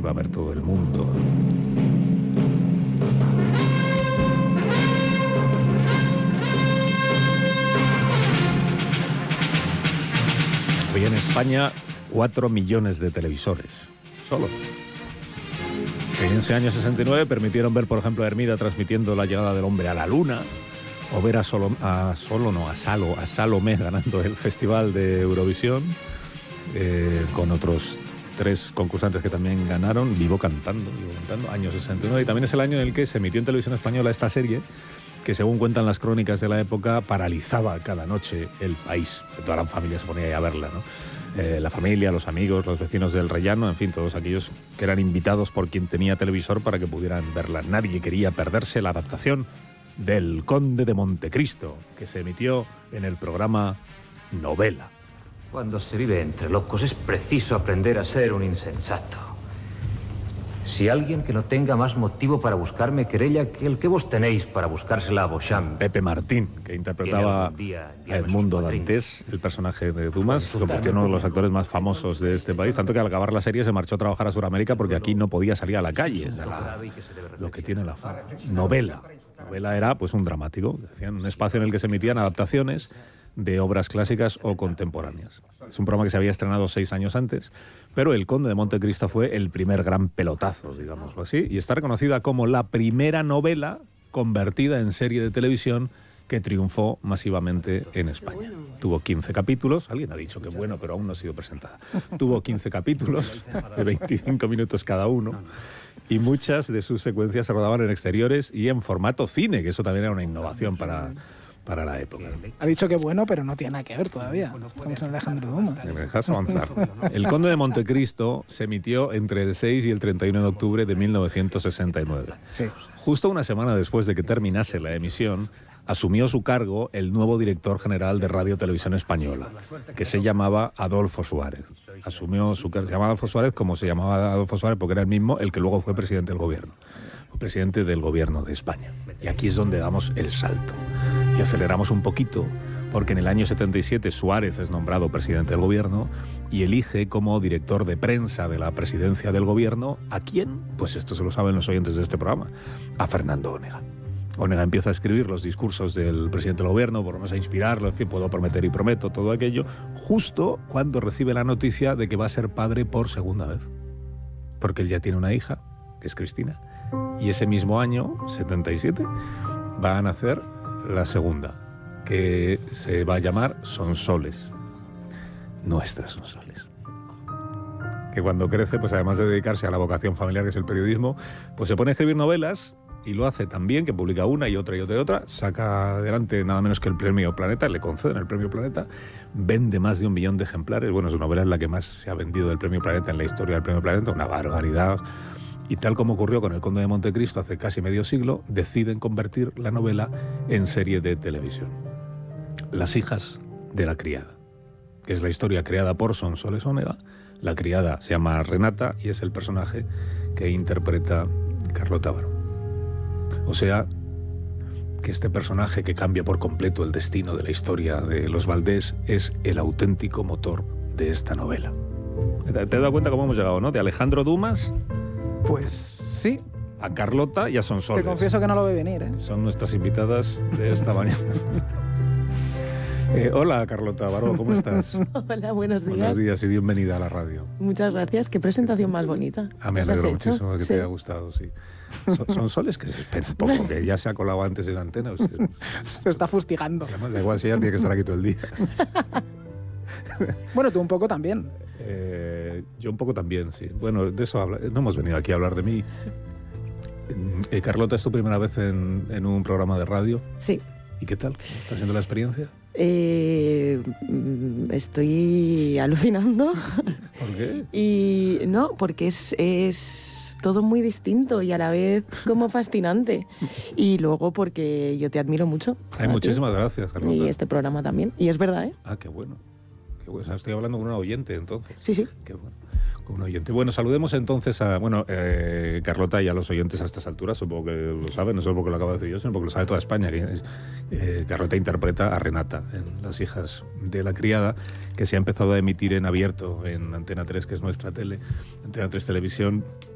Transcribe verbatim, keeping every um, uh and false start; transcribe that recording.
iba a ver todo el mundo. Había en España cuatro millones de televisores, solo. Que en ese año sesenta y nueve permitieron ver, por ejemplo, a Hermida transmitiendo la llegada del hombre a la luna, o ver a Solo, a Solo no, a Salo, a Salomé ganando el Festival de Eurovisión, eh, con otros tres concursantes que también ganaron, Vivo cantando, Vivo cantando, año sesenta y nueve, y también es el año en el que se emitió en televisión española esta serie, que según cuentan las crónicas de la época, paralizaba cada noche el país. Toda la familia se ponía ahí a verla, ¿no? Eh, la familia, los amigos, los vecinos del rellano, en fin, todos aquellos que eran invitados por quien tenía televisor para que pudieran verla. Nadie quería perderse la adaptación del Conde de Montecristo, que se emitió en el programa Novela. Cuando se vive entre locos es preciso aprender a ser un insensato. Si alguien que no tenga más motivo para buscarme querella que el que vos tenéis para buscársela a Beauchamp. Pepe Martín, que interpretaba a Edmundo Dantes, el personaje de Dumas, se convirtió en uno de los actores más famosos de este país, tanto que al acabar la serie se marchó a trabajar a Sudamérica porque aquí no podía salir a la calle. La, lo que tiene la fama. Novela. Novela era pues un dramático, decían, un espacio en el que se emitían adaptaciones de obras clásicas o contemporáneas. Es un programa que se había estrenado seis años antes, pero El Conde de Montecristo fue el primer gran pelotazo, digámoslo así, y está reconocida como la primera novela convertida en serie de televisión que triunfó masivamente en España. Tuvo quince capítulos, alguien ha dicho que bueno, pero aún no ha sido presentada. Tuvo quince capítulos de veinticinco minutos cada uno, y muchas de sus secuencias se rodaban en exteriores y en formato cine, que eso también era una innovación para... para la época. Ha dicho que bueno, pero no tiene nada que ver todavía. Estamos en Alejandro Dumas. ¿Me dejas avanzar? El Conde de Montecristo se emitió entre el seis y el treinta y uno de octubre de mil novecientos sesenta y nueve. Sí. Justo una semana después de que terminase la emisión, asumió su cargo el nuevo director general de Radio Televisión Española, que se llamaba Adolfo Suárez. Asumió su cargo, se llamaba Adolfo Suárez como se llamaba Adolfo Suárez porque era el mismo el que luego fue presidente del gobierno. Fue presidente del gobierno de España. Y aquí es donde damos el salto. Y aceleramos un poquito, porque en el año setenta y siete Suárez es nombrado presidente del gobierno y elige como director de prensa de la presidencia del gobierno, ¿a quién? Pues esto se lo saben los oyentes de este programa, a Fernando Onega. Onega empieza a escribir los discursos del presidente del gobierno, por lo menos a inspirarlo, en fin, puedo prometer y prometo, todo aquello, justo cuando recibe la noticia de que va a ser padre por segunda vez. Porque él ya tiene una hija, que es Cristina, y ese mismo año, setenta y siete, va a nacer la segunda, que se va a llamar Sonsoles, nuestra Sonsoles. Que cuando crece, pues además de dedicarse a la vocación familiar, que es el periodismo, pues se pone a escribir novelas y lo hace tan bien que publica una y otra y otra y otra, saca adelante nada menos que el premio Planeta, le conceden el premio Planeta, vende más de un millón de ejemplares. Bueno, su novela es la que más se ha vendido del premio Planeta en la historia del premio Planeta, una barbaridad. Y tal como ocurrió con El Conde de Montecristo hace casi medio siglo, deciden convertir la novela en serie de televisión. Las hijas de la criada, que es la historia creada por Sonsoles Onega. La criada se llama Renata y es el personaje que interpreta Carlota Baró. O sea, que este personaje que cambia por completo el destino de la historia de los Valdés es el auténtico motor de esta novela. ¿Te has dado cuenta cómo hemos llegado, no? De Alejandro Dumas... Pues sí. A Carlota y a Sonsoles. Te confieso que no lo ve venir, ¿eh? Son nuestras invitadas de esta mañana. eh, hola, Carlota Baró, ¿cómo estás? Hola, buenos días. Buenos días y bienvenida a la radio. Muchas gracias. Qué presentación más bonita. Ah, me alegro muchísimo que sí. Te haya gustado, sí. Son, Sonsoles, que se espera un poco, que ya se ha colado antes en la antena. O sea, se está fustigando. Además, da igual si ella tiene que estar aquí todo el día. Bueno, tú un poco también. Eh, yo un poco también, sí. Bueno, de eso habla, no hemos venido aquí a hablar de mí. Eh, Carlota, ¿es tu primera vez en, en un programa de radio? Sí. ¿Y qué tal? ¿Está siendo la experiencia? Eh, estoy alucinando. ¿Por qué? Y no, porque es, es todo muy distinto y a la vez como fascinante. Y luego porque yo te admiro mucho. Ay, muchísimas gracias, Carlota. Y este programa también. Y es verdad, ¿eh? Ah, qué bueno. Qué bueno. O sea, estoy hablando con una oyente, entonces. Sí, sí. Qué bueno. Con un oyente. Bueno, saludemos entonces a, bueno, eh, Carlota y a los oyentes a estas alturas, supongo que lo saben, no solo porque lo acabo de decir yo, sino porque lo sabe toda España. Que es, eh, Carlota interpreta a Renata en Las hijas de la criada, que se ha empezado a emitir en abierto en Antena tres, que es nuestra tele, Antena tres Televisión,